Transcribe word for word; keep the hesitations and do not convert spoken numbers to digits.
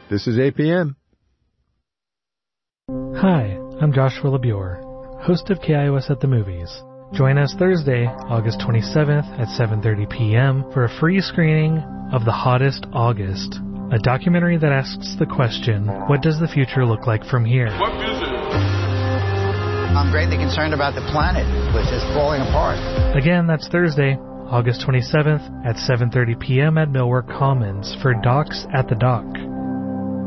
This is A P M. Hi, I'm Joshua LeBure, host of K I O S at the Movies. Join us Thursday, August twenty-seventh at seven thirty p.m. for a free screening of The Hottest August, a documentary that asks the question, what does the future look like from here? What music? I'm greatly concerned about the planet, which is falling apart. Again, that's Thursday, August twenty-seventh at seven thirty p.m. at Millwork Commons for Docs at the Dock.